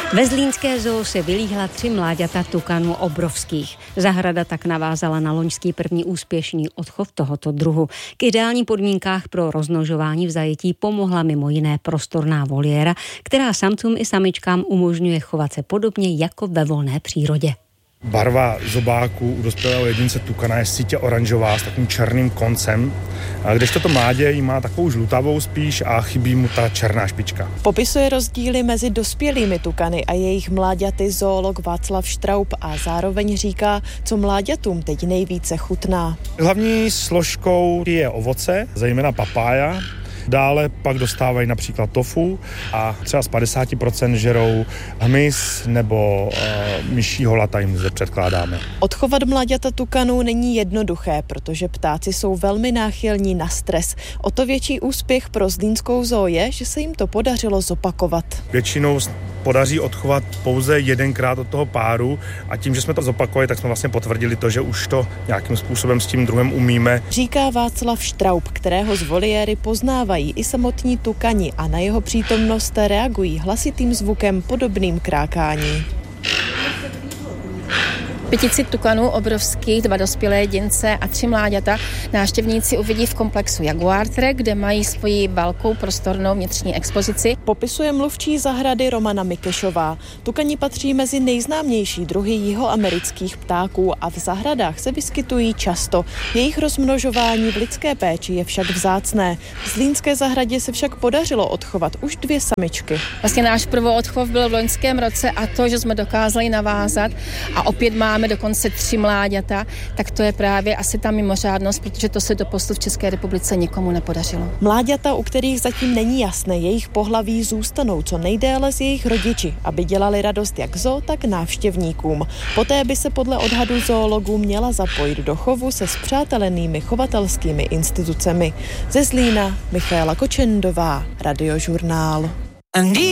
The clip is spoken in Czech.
Ve zlínské zoo se vylíhla 3 mláďata tukanů obrovských. Zahrada tak navázala na loňský první úspěšný odchov tohoto druhu. K ideálním podmínkách pro rozmnožování v zajetí pomohla mimo jiné prostorná voliéra, která samcům i samičkám umožňuje chovat se podobně jako ve volné přírodě. Barva zobáku u dospělého jedince tukana je sítě oranžová s takovým černým koncem, kdežto to mládě jí má takovou žlutavou spíš a chybí mu ta černá špička. Popisuje rozdíly mezi dospělými tukany a jejich mláďaty zoolog Václav Štraub a zároveň říká, co mláďatům teď nejvíce chutná. Hlavní složkou je ovoce, zejména papája. Dále pak dostávají například tofu a třeba z 50% žerou hmyz nebo myší holata jim zde předkládáme. Odchovat mláďata tukanů není jednoduché, protože ptáci jsou velmi náchylní na stres. O to větší úspěch pro zlínskou zoo je, že se jim to podařilo zopakovat. Většinou podaří odchovat pouze 1krát od toho páru a tím, že jsme to zopakovali, tak jsme vlastně potvrdili to, že už to nějakým způsobem s tím druhem umíme. Říká Václav Štraub, kterého z voliéry poznávají i samotní tukani a na jeho přítomnost reagují hlasitým zvukem podobným krákání. 500 tukanů obrovských, 2 dospělé jedince a 3 mláďata návštěvníci uvidí v komplexu Jaguar Trek, kde mají svoji velkou prostornou vnitřní expozici. Popisuje mluvčí zahrady Romana Mikešová. Tukani patří mezi nejznámější druhy jihoamerických ptáků a v zahradách se vyskytují často. Jejich rozmnožování v lidské péči je však vzácné. V zlínské zahradě se však podařilo odchovat už 2 samičky. Vlastně náš prvoodchov byl v loňském roce a to, že jsme dokázali navázat a opět máme dokonce 3 mláďata, tak to je právě asi ta mimořádnost, protože to se doposud v České republice nikomu nepodařilo. Mláďata, u kterých zatím není jasné jejich pohlaví, zůstanou co nejdéle s jejich rodiči, aby dělali radost jak zoo, tak návštěvníkům. Poté by se podle odhadu zoologů měla zapojit do chovu se spřátelenými chovatelskými institucemi. Ze Zlína Michaela Kočendová, Radiožurnál.